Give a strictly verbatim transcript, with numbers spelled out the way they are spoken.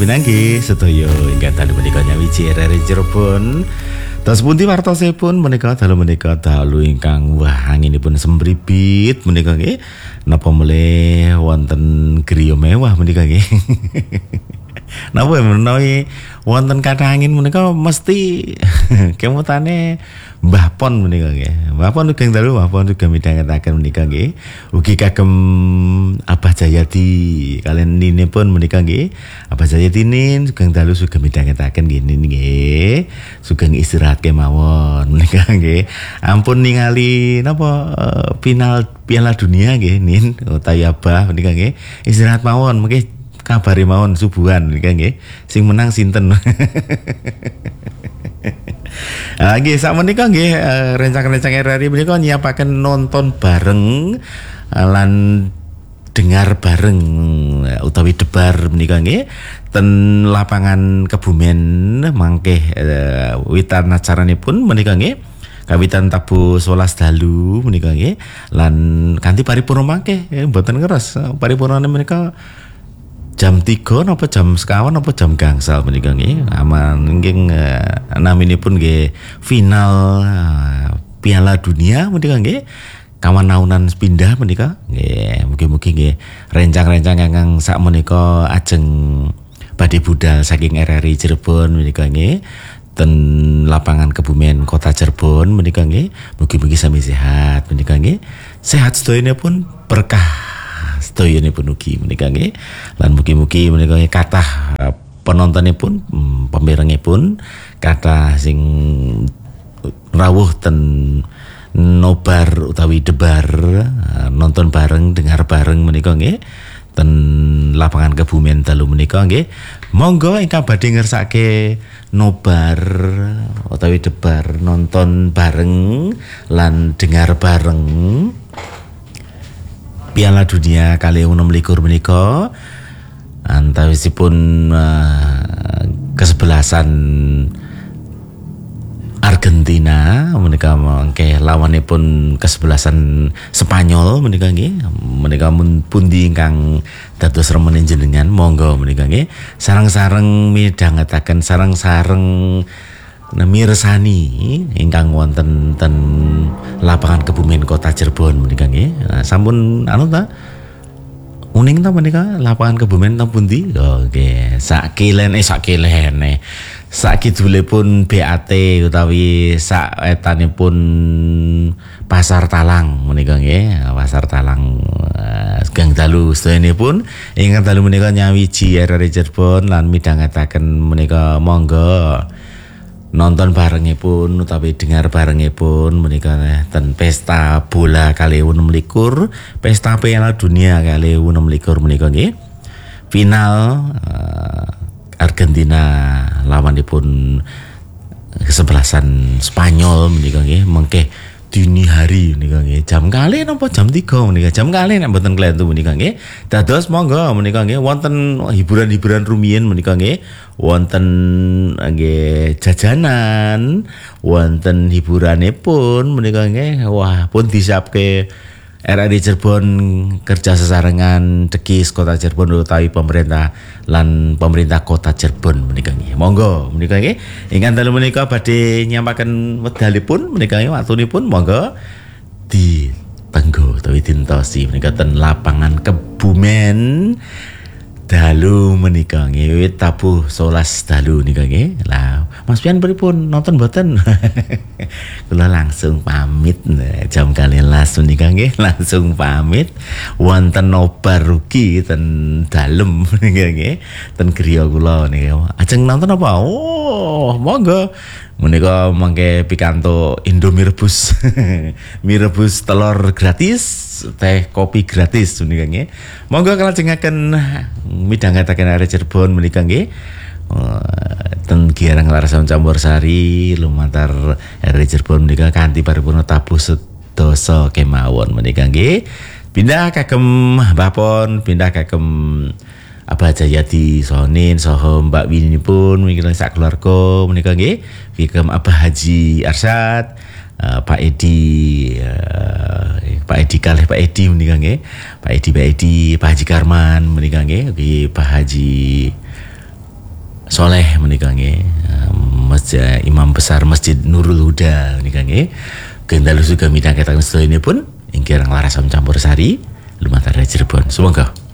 Pinanggi sedaya ingkang dalu menika nyawiji R R I Cirebon. Tas pundi wartosipun menika dalu menika dalu ingkang wah anginipun sembribit menika nggih. Napa melih wonten griya mewah menika nggih. Napa menawi wonten kathah angin menika mesti kemutane Mbah Pon menika nggih. Mbah Pon ugi dalu Mbah Pon ugi midhangetaken menika nggih. Ugi kagem Abah Jayadi kalian ninipun menika nggih. Abah Jayadi nin sugeng dalu sugeng midhangetaken nggih nggih. Sugeng istirahat kemawon menika nggih. Ampun ningali napa uh, final Piala Dunia nggih nin utawi Abah menika nggih. Istirahat mawon mengki kabari mawon subuhan menika nggih. Sing menang sinten. Nggih sakmenika nggih rencang-rencang R R I menika nyiapaken nonton bareng lan dengar bareng utawi debar menika nggih ten lapangan Kebumen mangke uh, witan acaranipun menika nggih kawitan tabuh sewelas dalu menika nggih lan kanthi paripurna mangke eh, mboten ngeres paripurnane menika jam tiga napa jam sekawan napa jam gangsal menika nggih aman nggih uh, naminipun nggih final uh, Piala Dunia menika nggih kawan naunan pindah menika nggih mugi-mugi nggih rencang-rencang ingkang sak menika ajeng badhe budal saking R R I Cirebon menika nggih ten lapangan Kebumen Kota Cirebon menika nggih mugi-mugi sami sehat menika nggih sehat sedoyonipun berkah sedoyonipun ugi menika nggih lan mugi-mugi menika kathah penontonipun pemirengipun kathah sing rawuh ten nobar utawi debar nonton bareng dengar bareng menika nggih ten lapangan Kebumen dalu menika nggih monggo ingkang badhe ngersake nobar utawi debar nonton bareng lan dengar bareng Piala Dunia kali enam likur menika antawisipun uh, kesebelasan Argentina menika mangke lawanipun kesebelasan Spanyol menika nggih menika pundi ingkang dados remen jenengan monggo menika nggih sareng-sareng midhangetaken sareng-sareng mirsani ingkang wonten ten lapangan Kebumen Kota Cirebon menika nggih nah, sampun anu ta uning ta menika lapangan Kebumen ta pundi oke sak kilen eh sak kilene sak kidulipun B A T utawi sak etanipun Pasar Talang menika nggih Pasar Talang gang dalu sedayanipun ingkang dalu menika nyawiji R R I Cirebon lan midhangetaken menika monggo nonton barengipun utawi dengar barengipun menika ten pesta bola kali enam likur pesta Piala Dunia kali enam likur menika nggih final uh, Argentina lawanipun kesebelasan Spanyol menika nggih mengke dini hari menika nggih jam kalih napa jam tiga menika jam kalih nek mboten klentu menika nggih dados monggo menika nggih wonten hiburan-hiburan rumiyin menika nggih wonten nggih jajanan wonten hiburanipun menika nggih wah pun disiapke R R I Cirebon kerja sesarengan Dekis Kota Cirebon utawi pemerintah lan pemerintah Kota Cirebon menika nggih. Monggo menika nggih. Ingkang dalu menika badhe nyampaken wedalipun menika nggih watunipun monggo ditenggo utawi dintosi menika ten lapangan Kebumen dalu menika nggih wiwit tabuh sewelas dalu nika nggih. Lah Mas Pian pripun nonton mboten? Kula langsung pamit jam kalilas menika nggih langsung pamit wonten nobar rugi ten dalem nika nggih ten griya kula nika. Ajeng nonton apa? Oh, monggo menika mangke pikantuk Indomie rebus. Mie rebus telur gratis, teh kopi gratis menika nggih. Monggo kalajengaken midhangetaken R R I Cirebon menika nggih. Uh, ten Giarang Larasan Campur Sari lumantar R R I Cirebon menika kanthi paripurna tabuh sedasa kemawon menika nggih. Pindah kagem Mbah Pon, pindah kagem Abah Jayadi Sonin saha Mbak Winipun menika sak keluarga menika nggih. Kagem Abah Haji Arsyad, uh, Pak Edi uh, Pak Edi kalih Pak Edi menika nggih. Pak Edi Pak Edi Pak Haji Karman menika nggih. Pak Haji soleh menika nggih. Masjid Imam Besar Masjid Nurul Huda menika nggih. Kendalu juga midhangetaken sedaya pun ingkang laras campur sari lumantar Cirebon. Semoga